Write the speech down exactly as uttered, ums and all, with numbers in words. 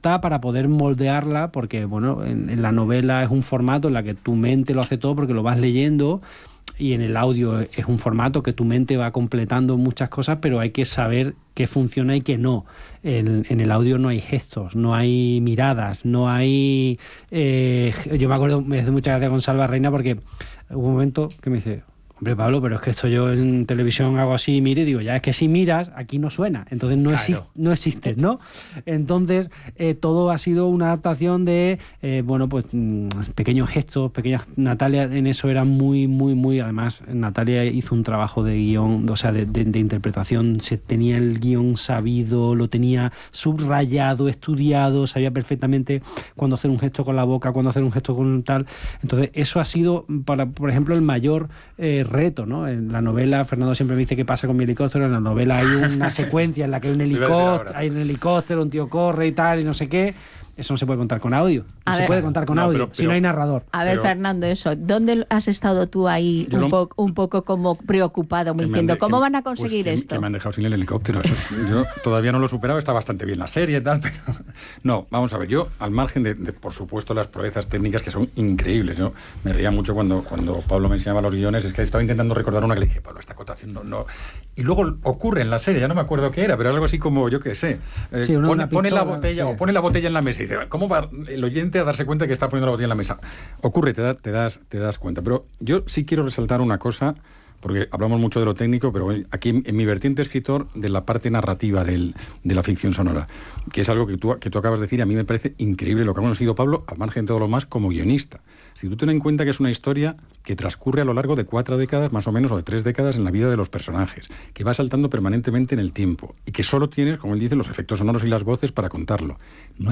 libertad para poder moldearla, porque bueno, en, en la novela es un formato en la que tu mente lo hace todo porque lo vas leyendo, y en el audio es un formato que tu mente va completando muchas cosas, pero hay que saber qué funciona y qué no. En, en el audio no hay gestos, no hay miradas, no hay... Eh, yo me acuerdo, me hace mucha gracia con Salva Reina, porque hubo un momento que me dice... Hombre, Pablo, pero es que esto yo en televisión hago así y mire y digo, ya es que si miras, aquí no suena, entonces no, claro. exi- no existe, ¿no? Entonces, eh, todo ha sido una adaptación de, eh, bueno, pues mmm, pequeños gestos, pequeñas... Natalia en eso era muy, muy, muy... Además, Natalia hizo un trabajo de guión, o sea, de, de, de interpretación, se tenía el guión sabido, lo tenía subrayado, estudiado, sabía perfectamente cuándo hacer un gesto con la boca, cuándo hacer un gesto con tal. Entonces, eso ha sido, para, por ejemplo, el mayor... Eh, reto, ¿no? En la novela, Fernando siempre me dice qué pasa con mi helicóptero. En la novela hay una secuencia en la que hay un helicóptero, hay un helicóptero, un tío corre y tal, y no sé qué. Eso no se puede contar con audio. No A se ver, puede contar con no, audio pero, pero, si no hay narrador. A ver, pero, Fernando, eso. ¿Dónde has estado tú ahí un, lo, po- un poco como preocupado, diciendo, de, ¿cómo que, van a conseguir pues que, esto? Que me han dejado sin el helicóptero. Eso, yo todavía no lo he superado, está bastante bien la serie y tal, pero... No, vamos a ver, yo, al margen de, de por supuesto, las proezas técnicas que son increíbles, yo me reía mucho cuando, cuando Pablo me enseñaba los guiones, es que estaba intentando recordar una que le dije, Pablo, esta acotación no, no... Y luego ocurre en la serie, ya no me acuerdo qué era, pero algo así como, yo qué sé, eh, sí, una, pone, una pone pistola, la botella, sí. o pone la botella en la mesa y dice, ¿cómo va el oyente a darse cuenta que está poniendo la botella en la mesa? Ocurre, te, da, te, das, te das cuenta. Pero yo sí quiero resaltar una cosa, porque hablamos mucho de lo técnico, pero aquí en, en mi vertiente escritor, de la parte narrativa del, de la ficción sonora, que es algo que tú, que tú acabas de decir, a mí me parece increíble lo que ha conseguido Pablo, al margen de todo lo más, como guionista. Si tú ten en cuenta que es una historia que transcurre a lo largo de cuatro décadas, más o menos, o de tres décadas en la vida de los personajes, que va saltando permanentemente en el tiempo, y que solo tienes, como él dice, los efectos sonoros y las voces para contarlo. No